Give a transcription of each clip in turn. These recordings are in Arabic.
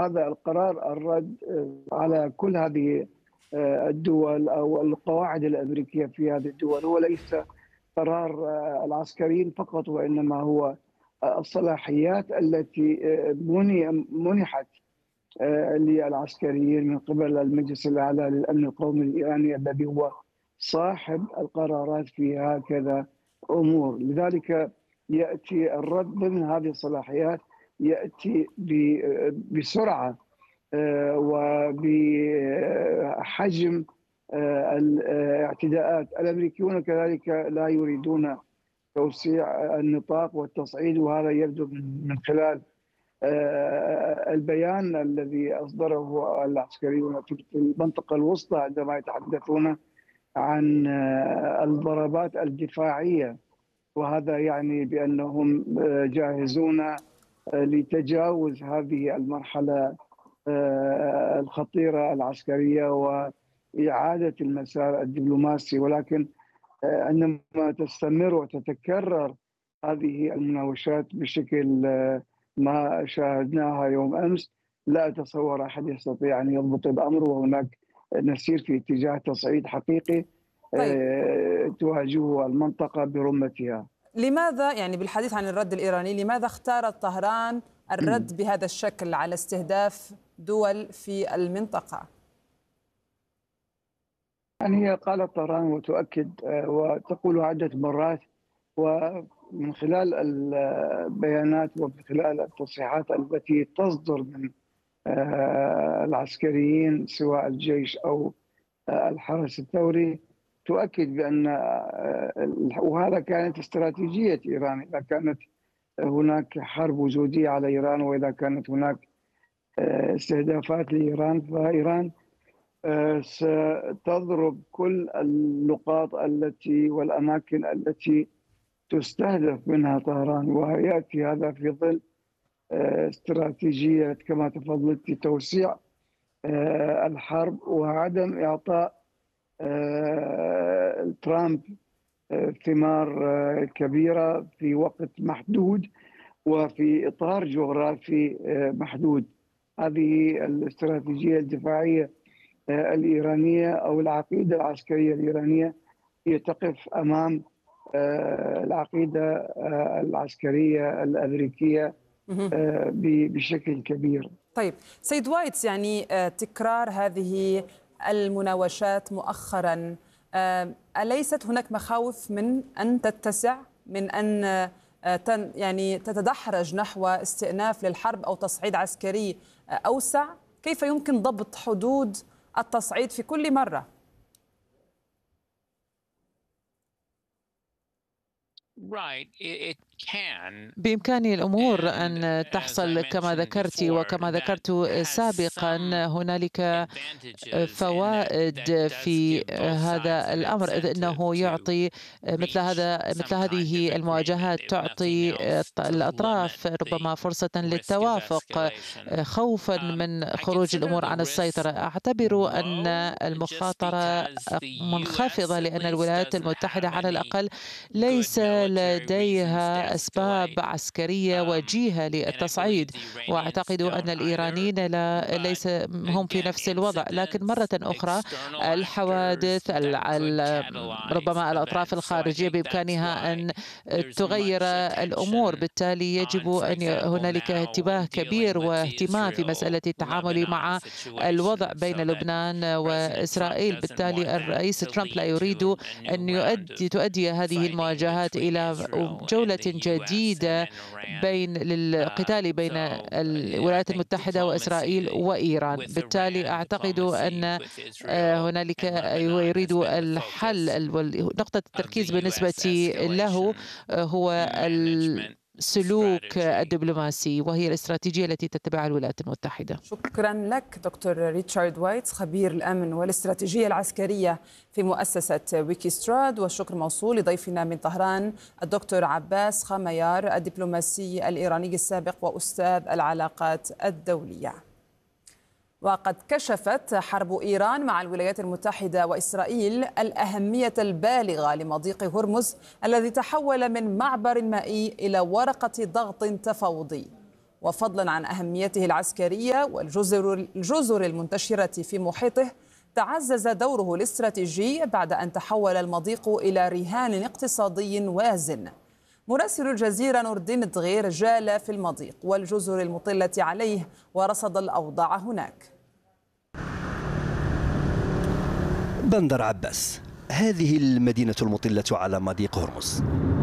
هذا القرار الرد على كل هذه الدول أو القواعد الأمريكية في هذه الدول هو ليس قرار العسكريين فقط، وإنما هو الصلاحيات التي منحت للعسكريين من قبل المجلس الأعلى للأمن القومي الإيراني الذي هو صاحب القرارات في هكذا أمور. لذلك يأتي الرد ضمن هذه الصلاحيات، يأتي بسرعة وبحجم الاعتداءات. الأمريكيون كذلك لا يريدون توسيع النطاق والتصعيد، وهذا يبدو من خلال البيان الذي أصدره العسكريون في المنطقة الوسطى عندما يتحدثون عن الضربات الدفاعية، وهذا يعني بأنهم جاهزون لتجاوز هذه المرحلة الخطيرة العسكرية وإعادة المسار الدبلوماسي. ولكن عندما تستمر وتتكرر هذه المناوشات بشكل ما شاهدناها يوم أمس، لا أتصور أحد يستطيع أن يضبط الأمر، وهناك نسير في اتجاه تصعيد حقيقي تواجهه المنطقة برمتها. لماذا يعني بالحديث عن الرد الإيراني، لماذا اختارت طهران الرد بهذا الشكل على استهداف دول في المنطقة؟ يعني هي قالت طهران وتؤكد وتقول عدة مرات، ومن خلال البيانات ومن خلال التصريحات التي تصدر من العسكريين سواء الجيش أو الحرس الثوري، تؤكد بأن وهذا كانت استراتيجية إيران. إذا كانت هناك حرب وجودية على إيران وإذا كانت هناك استهدافات لإيران، فإيران ستضرب كل النقاط التي والأماكن التي تستهدف منها طهران. ويأتي هذا في ظل استراتيجية كما تفضلت توسيع الحرب وعدم إعطاء ترامب ثمار كبيرة في وقت محدود وفي إطار جغرافي محدود. هذه الاستراتيجية الدفاعية الإيرانية أو العقيدة العسكرية الإيرانية هي تقف أمام العقيدة العسكرية الأمريكية بشكل كبير. طيب سيد وايتس، يعني تكرار هذه المناوشات مؤخرا، أليست هناك مخاوف من أن تتسع، من أن يعني تتدحرج نحو استئناف للحرب أو تصعيد عسكري أوسع؟ كيف يمكن ضبط حدود التصعيد في كل مرة؟ بإمكان الأمور أن تحصل كما ذكرت، وكما ذكرت سابقا هنالك فوائد في هذا الأمر، إذ أنه يعطي مثل هذه المواجهات تعطي الأطراف ربما فرصة للتوافق خوفا من خروج الأمور عن السيطرة. أعتبر أن المخاطرة منخفضة، لأن الولايات المتحدة على الأقل ليس لديها أسباب عسكرية وجيهة للتصعيد، وأعتقد أن الإيرانيين ليس هم في نفس الوضع. لكن مرة أخرى الحوادث ربما الأطراف الخارجية بإمكانها أن تغير الأمور، بالتالي يجب أن هنالك انتباه كبير واهتمام في مسألة التعامل مع الوضع بين لبنان وإسرائيل. بالتالي الرئيس ترامب لا يريد أن تؤدي هذه المواجهات إلى جولة جديدة للقتال بين الولايات المتحدة وإسرائيل وإيران. بالتالي أعتقد أن هنالك يريد الحل، نقطة التركيز بالنسبة له هو السلوك الدبلوماسي، وهي الاستراتيجية التي تتبعها الولايات المتحدة. شكرا لك دكتور ريتشارد وايتس، خبير الأمن والاستراتيجية العسكرية في مؤسسة ويكيستراد. والشكر موصول لضيفنا من طهران الدكتور عباس خميار، الدبلوماسي الإيراني السابق وأستاذ العلاقات الدولية. وقد كشفت حرب إيران مع الولايات المتحدة وإسرائيل الأهمية البالغة لمضيق هرمز الذي تحول من معبر مائي إلى ورقة ضغط تفاوضي. وفضلا عن أهميته العسكرية والجزر المنتشرة في محيطه، تعزز دوره الاستراتيجي بعد أن تحول المضيق إلى رهان اقتصادي وازن. مراسل الجزيرة نور الدين الدغير جال في المضيق والجزر المطلة عليه ورصد الأوضاع هناك. بندر عباس، هذه المدينة المطلة على مضيق هرمز،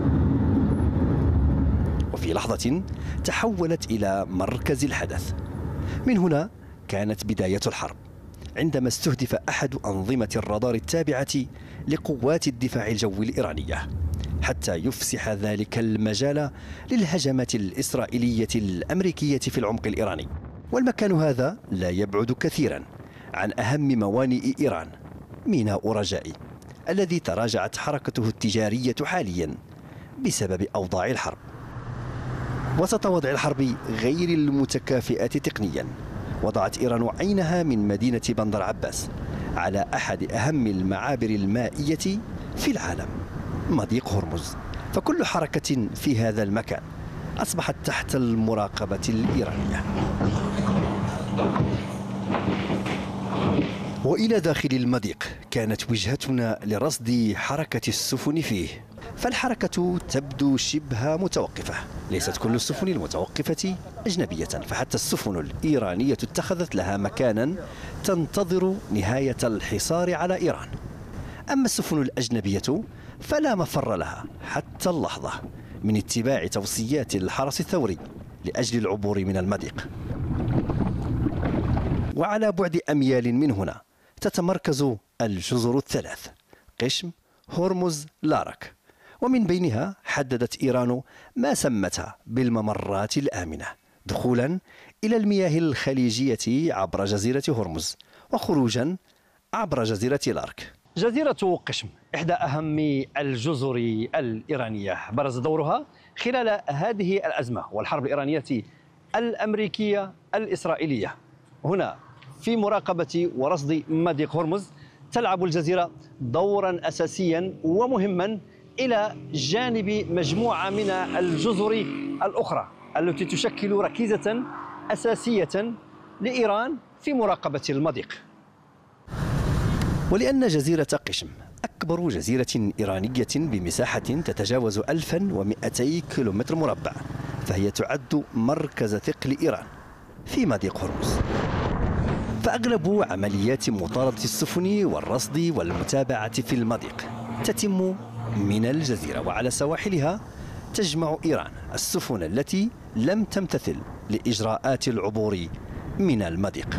وفي لحظة تحولت إلى مركز الحدث. من هنا كانت بداية الحرب، عندما استهدف أحد أنظمة الرادار التابعة لقوات الدفاع الجوي الإيرانية، حتى يفسح ذلك المجال للهجمات الإسرائيلية الأمريكية في العمق الإيراني. والمكان هذا لا يبعد كثيرا عن أهم موانئ إيران، ميناء رجائي، الذي تراجعت حركته التجارية حاليا بسبب أوضاع الحرب. وسط وضع الحرب غير المتكافئة تقنيا، وضعت إيران عينها من مدينة بندر عباس على أحد أهم المعابر المائية في العالم، مضيق هرمز. فكل حركة في هذا المكان أصبحت تحت المراقبة الإيرانية. وإلى داخل المضيق كانت وجهتنا لرصد حركة السفن فيه، فالحركة تبدو شبه متوقفة. ليست كل السفن المتوقفة أجنبية، فحتى السفن الإيرانية اتخذت لها مكانا تنتظر نهاية الحصار على إيران. أما السفن الأجنبية فلا مفر لها حتى اللحظة من اتباع توصيات الحرس الثوري لأجل العبور من المضيق. وعلى بعد أميال من هنا تتمركز الجزر الثلاث: قشم، هرمز، لارك، ومن بينها حددت إيران ما سمتها بالممرات الآمنة، دخولا إلى المياه الخليجية عبر جزيرة هرمز وخروجا عبر جزيرة لارك. جزيرة قشم إحدى أهم الجزر الإيرانية، برز دورها خلال هذه الأزمة والحرب الإيرانية الأمريكية الإسرائيلية. هنا في مراقبة ورصد مضيق هرمز تلعب الجزيرة دورا أساسيا ومهما إلى جانب مجموعة من الجزر الأخرى التي تشكل ركيزة أساسية لإيران في مراقبة المضيق. ولأن جزيرة قشم أكبر جزيرة إيرانية بمساحة تتجاوز 1200 كيلومتر مربع، فهي تعد مركز ثقل إيران في مضيق هرمز. فأغلب عمليات مطاردة السفن والرصد والمتابعة في المضيق تتم من الجزيرة، وعلى سواحلها تجمع إيران السفن التي لم تمتثل لإجراءات العبور من المضيق.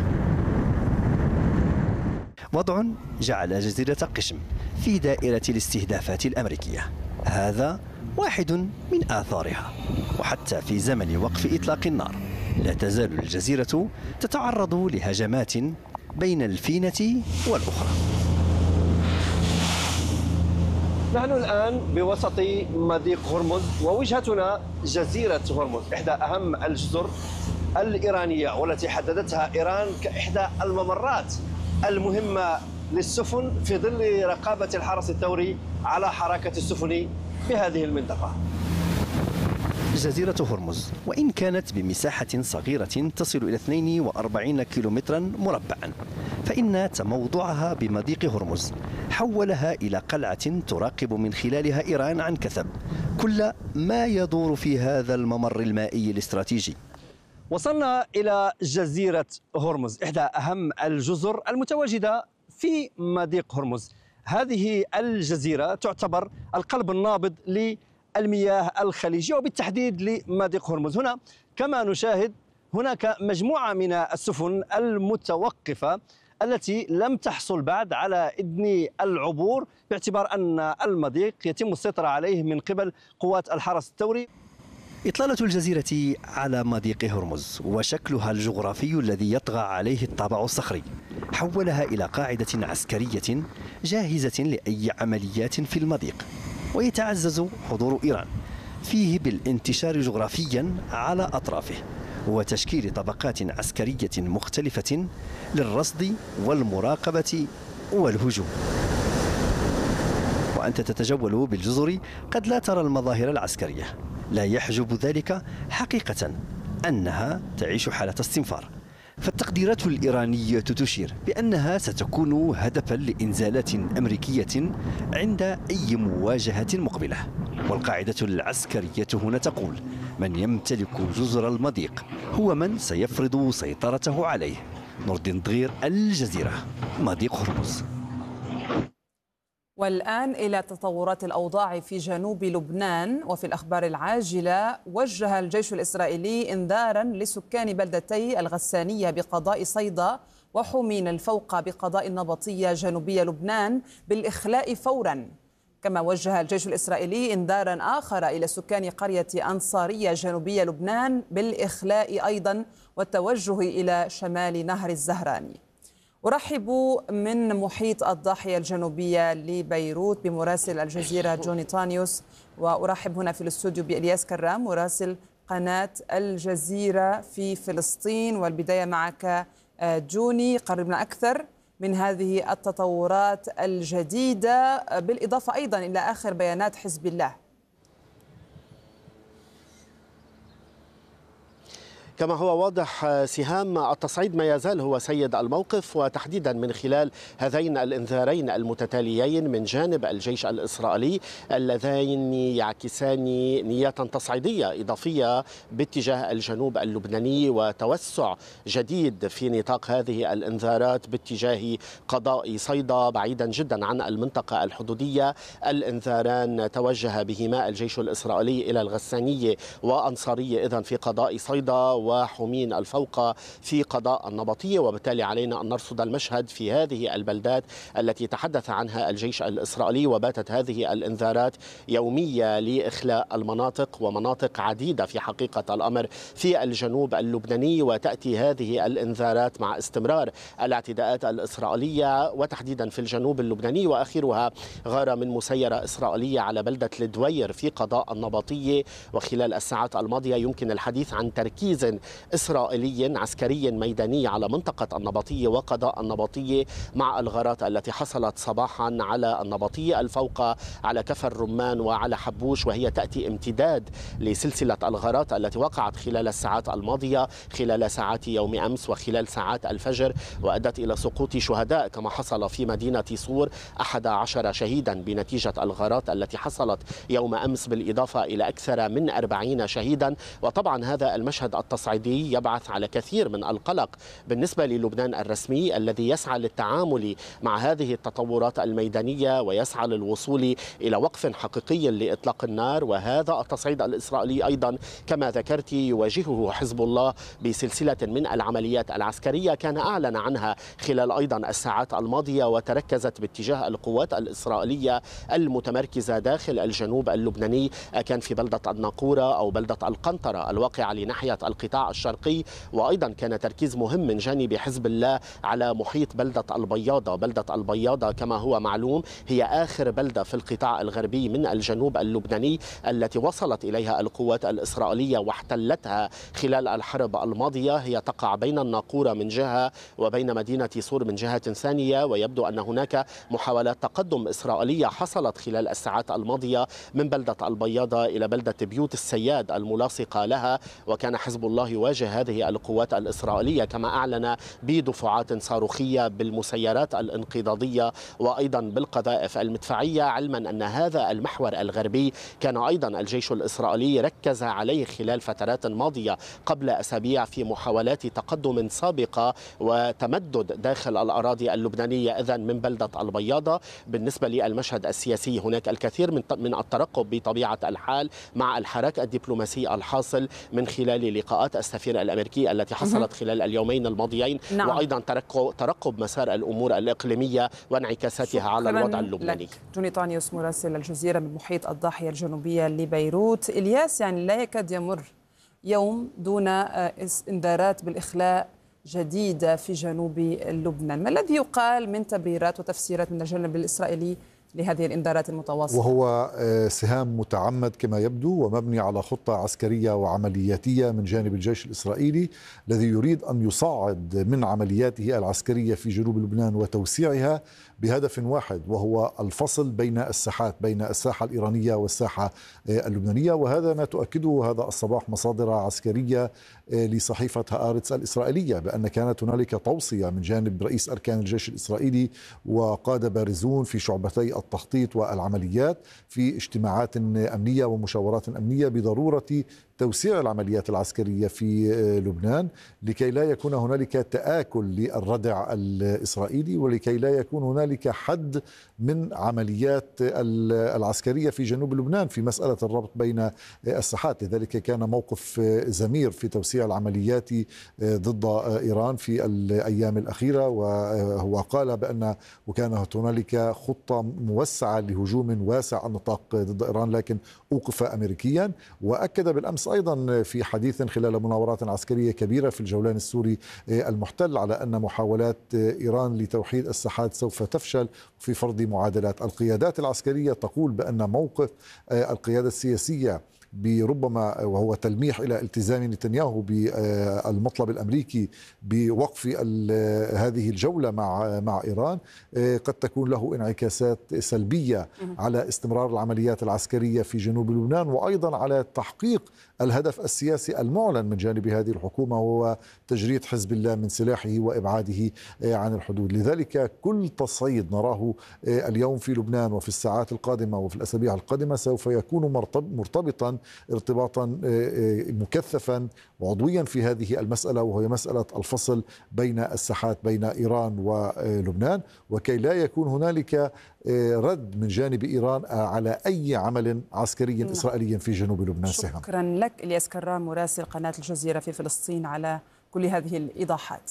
وضع جعل جزيرة قشم في دائرة الاستهدافات الأمريكية، هذا واحد من آثارها. وحتى في زمن وقف إطلاق النار لا تزال الجزيرة تتعرض لهجمات بين الفينة والأخرى. نحن الآن بوسط مضيق هرمز، ووجهتنا جزيرة هرمز، إحدى أهم الجزر الإيرانية والتي حددتها إيران كإحدى الممرات المهمة للسفن في ظل رقابة الحرس الثوري على حركة السفن بهذه المنطقة. جزيرة هرمز وإن كانت بمساحة صغيرة تصل إلى 42 كيلومترا مربعا، فإن تموضعها بمضيق هرمز حولها إلى قلعة تراقب من خلالها إيران عن كثب كل ما يدور في هذا الممر المائي الاستراتيجي. وصلنا إلى جزيرة هرمز، إحدى أهم الجزر المتواجدة في مضيق هرمز. هذه الجزيرة تعتبر القلب النابض للمياه الخليجية وبالتحديد لمضيق هرمز. هنا كما نشاهد هناك مجموعة من السفن المتوقفة التي لم تحصل بعد على إذن العبور، باعتبار أن المضيق يتم السيطرة عليه من قبل قوات الحرس الثوري. إطلالة الجزيرة على مضيق هرمز وشكلها الجغرافي الذي يطغى عليه الطابع الصخري حولها إلى قاعدة عسكرية جاهزة لأي عمليات في المضيق، ويتعزز حضور إيران فيه بالانتشار جغرافيا على أطرافه وتشكيل طبقات عسكرية مختلفة للرصد والمراقبة والهجوم. وأنت تتجول بالجزر قد لا ترى المظاهر العسكرية، لا يحجب ذلك حقيقة أنها تعيش حالة استنفار. فالتقديرات الإيرانية تشير بأنها ستكون هدفا لإنزالات أمريكية عند أي مواجهة مقبلة. والقاعدة العسكرية هنا تقول: من يمتلك جزر المضيق هو من سيفرض سيطرته عليه. نور الدين ضغير، الجزيرة، مضيق هرمز. والآن إلى تطورات الأوضاع في جنوب لبنان. وفي الأخبار العاجلة، وجه الجيش الإسرائيلي إنذارا لسكان بلدتي الغسانية بقضاء صيدا وحمين الفوق بقضاء النبطية جنوبي لبنان بالإخلاء فورا. كما وجه الجيش الإسرائيلي إنذارا آخر إلى سكان قرية أنصارية جنوبي لبنان بالإخلاء أيضا والتوجه إلى شمال نهر الزهراني. أرحب من محيط الضاحية الجنوبية لبيروت بمراسل الجزيرة جوني تانيوس، وأرحب هنا في الاستوديو بإلياس كرام مراسل قناة الجزيرة في فلسطين. والبداية معك جوني، قربنا أكثر من هذه التطورات الجديدة بالإضافة أيضا إلى آخر بيانات حزب الله. كما هو واضح سهام، التصعيد ما يزال هو سيد الموقف، وتحديدا من خلال هذين الانذارين المتتاليين من جانب الجيش الإسرائيلي اللذين يعكسان نية تصعيدية إضافية باتجاه الجنوب اللبناني وتوسع جديد في نطاق هذه الانذارات باتجاه قضاء صيدا بعيدا جدا عن المنطقة الحدودية. الانذاران توجه بهما الجيش الإسرائيلي إلى الغسانية وأنصارية إذن في قضاء صيدا وحمين الفوق في قضاء النبطية، وبالتالي علينا أن نرصد المشهد في هذه البلدات التي تحدث عنها الجيش الإسرائيلي. وباتت هذه الانذارات يومية لإخلاء المناطق ومناطق عديدة في حقيقة الأمر في الجنوب اللبناني، وتأتي هذه الانذارات مع استمرار الاعتداءات الإسرائيلية وتحديدا في الجنوب اللبناني، وآخرها غارة من مسيرة إسرائيلية على بلدة الدوير في قضاء النبطية. وخلال الساعات الماضية يمكن الحديث عن تركيز إسرائيلي عسكري ميداني على منطقة النبطية وقضاء النبطية مع الغارات التي حصلت صباحا على النبطية الفوق، على كفر الرمان وعلى حبوش، وهي تأتي امتداد لسلسلة الغارات التي وقعت خلال الساعات الماضية، خلال ساعات يوم أمس وخلال ساعات الفجر، وأدت إلى سقوط شهداء كما حصل في مدينة صور 11 شهيدا بنتيجة الغارات التي حصلت يوم أمس، بالإضافة إلى أكثر من 40 شهيدا. وطبعا هذا المشهد التصعيدي يبعث على كثير من القلق بالنسبة للبنان الرسمي الذي يسعى للتعامل مع هذه التطورات الميدانية ويسعى للوصول إلى وقف حقيقي لإطلاق النار. وهذا التصعيد الإسرائيلي أيضا كما ذكرت يواجهه حزب الله بسلسلة من العمليات العسكرية كان أعلن عنها خلال أيضا الساعات الماضية، وتركزت باتجاه القوات الإسرائيلية المتمركزة داخل الجنوب اللبناني، كان في بلدة الناقورة أو بلدة القنطرة الواقعة لناحية القطاع الشرقي. وأيضا كان تركيز مهم من جانب حزب الله على محيط بلدة البياضة. بلدة البياضة كما هو معلوم هي آخر بلدة في القطاع الغربي من الجنوب اللبناني التي وصلت إليها القوات الإسرائيلية واحتلتها خلال الحرب الماضية. هي تقع بين الناقورة من جهة وبين مدينة صور من جهة ثانية، ويبدو أن هناك محاولات تقدم إسرائيلية حصلت خلال الساعات الماضية من بلدة البياضة إلى بلدة بيوت السياد الملاصقة لها. وكان حزب الله يواجه هذه القوات الإسرائيلية كما أعلن بدفعات صاروخية بالمسيرات الانقضاضية وأيضا بالقذائف المدفعية، علما أن هذا المحور الغربي كان أيضا الجيش الإسرائيلي ركز عليه خلال فترات ماضية قبل أسابيع في محاولات تقدم سابقة وتمدد داخل الأراضي اللبنانية إذن من بلدة البياضة. بالنسبة للمشهد السياسي هناك الكثير من الترقب بطبيعة الحال مع الحراك الدبلوماسي الحاصل من خلال لقاءات السفير الأمريكي التي حصلت خلال اليومين الماضيين. نعم. وأيضا ترقب مسار الأمور الإقليمية وانعكاساتها على الوضع اللبناني. جوني تانيوس مراسل الجزيرة من محيط الضاحية الجنوبية لبيروت. إلياس، يعني لا يكاد يمر يوم دون انذارات بالإخلاء جديدة في جنوب لبنان. ما الذي يقال من تبريرات وتفسيرات من الجانب الإسرائيلي لهذه الإنذارات المتواصلة؟ وهو سهام متعمد كما يبدو ومبني على خطة عسكرية وعملياتية من جانب الجيش الإسرائيلي الذي يريد أن يصعد من عملياته العسكرية في جنوب لبنان وتوسيعها بهدف واحد، وهو الفصل بين الساحات، بين الساحة الإيرانية والساحة اللبنانية. وهذا ما تؤكده هذا الصباح مصادر عسكرية لصحيفة هآرتس الإسرائيلية بأن كانت هنالك توصية من جانب رئيس أركان الجيش الإسرائيلي وقادة بارزون في شعبتي التخطيط والعمليات في اجتماعات أمنية ومشاورات أمنية بضرورة توسيع العمليات العسكرية في لبنان لكي لا يكون هنالك تآكل للردع الإسرائيلي ولكي لا يكون هنالك حد من عمليات العسكرية في جنوب لبنان في مسألة الربط بين الساحات. لذلك كان موقف زمير في توسيع العمليات ضد إيران في الأيام الأخيرة، وهو قال بأن وكانت هنالك خطة موسعة لهجوم واسع النطاق ضد إيران لكن أوقف أمريكيا. وأكد بالأمس أيضا في حديث خلال مناورات عسكرية كبيرة في الجولان السوري المحتل على أن محاولات إيران لتوحيد الساحات سوف تفشل في فرض معادلات. القيادات العسكرية تقول بأن موقف القيادة السياسية بربما وهو تلميح إلى التزام نتنياهو بالمطلب الأمريكي بوقف هذه الجولة مع إيران قد تكون له انعكاسات سلبية على استمرار العمليات العسكرية في جنوب لبنان وأيضا على تحقيق الهدف السياسي المعلن من جانب هذه الحكومة وهو تجريد حزب الله من سلاحه وإبعاده عن الحدود. لذلك كل تصعيد نراه اليوم في لبنان وفي الساعات القادمة وفي الأسابيع القادمة سوف يكون مرتبطا ارتباطا مكثفا وعضويا في هذه المسألة، وهي مسألة الفصل بين الساحات بين إيران ولبنان، وكي لا يكون هنالك رد من جانب إيران على أي عمل عسكري إسرائيلي في جنوب لبنان. شكرا لك إلياس كرام مراسل قناة الجزيرة في فلسطين على كل هذه الإيضاحات.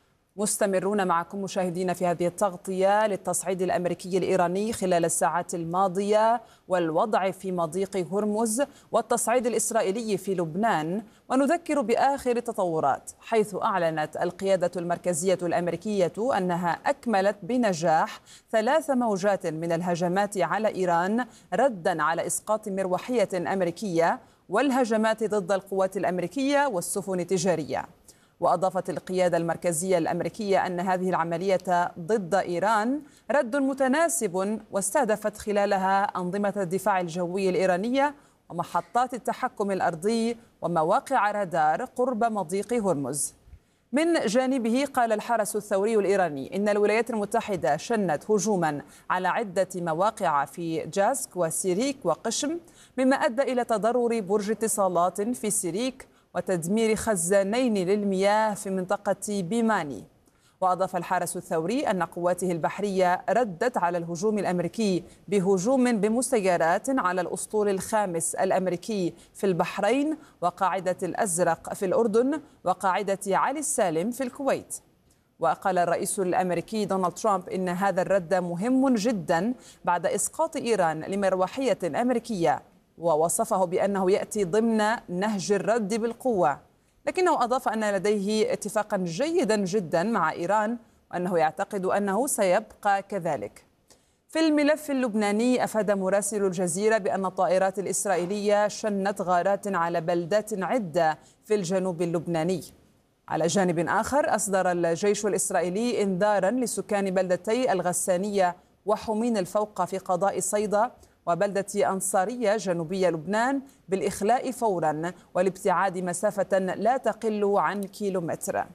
مستمرون معكم مشاهدين في هذه التغطية للتصعيد الأمريكي الإيراني خلال الساعات الماضية والوضع في مضيق هرمز والتصعيد الإسرائيلي في لبنان، ونذكر بآخر التطورات حيث أعلنت القيادة المركزية الأمريكية أنها أكملت بنجاح 3 موجات من الهجمات على إيران ردا على إسقاط مروحية أمريكية والهجمات ضد القوات الأمريكية والسفن التجارية. وأضافت القيادة المركزية الأمريكية أن هذه العملية ضد إيران رد متناسب واستهدفت خلالها أنظمة الدفاع الجوي الإيرانية ومحطات التحكم الأرضي ومواقع رادار قرب مضيق هرمز. من جانبه قال الحرس الثوري الإيراني إن الولايات المتحدة شنت هجوما على عدة مواقع في جاسك وسيريك وقشم، مما أدى إلى تضرر برج اتصالات في سيريك وتدمير خزانين للمياه في منطقة بيماني. وأضاف الحرس الثوري أن قواته البحرية ردت على الهجوم الأمريكي بهجوم بمسيرات على الأسطول الخامس الأمريكي في البحرين وقاعدة الأزرق في الأردن وقاعدة علي السالم في الكويت. وقال الرئيس الأمريكي دونالد ترامب إن هذا الرد مهم جدا بعد إسقاط إيران لمروحية أمريكية، ووصفه بأنه يأتي ضمن نهج الرد بالقوة، لكنه أضاف أن لديه اتفاقا جيدا جدا مع إيران وأنه يعتقد أنه سيبقى كذلك. في الملف اللبناني أفاد مراسل الجزيرة بأن الطائرات الإسرائيلية شنت غارات على بلدات عدة في الجنوب اللبناني. على جانب آخر أصدر الجيش الإسرائيلي إنذارا لسكان بلدتي الغسانية وحمين الفوق في قضاء صيدا وبلدة أنصارية جنوبية لبنان بالإخلاء فورا والابتعاد مسافة لا تقل عن كيلومتر.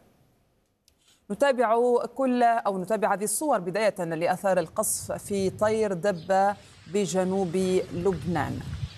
نتابع هذه الصور بداية لأثار القصف في طير دبة بجنوب لبنان.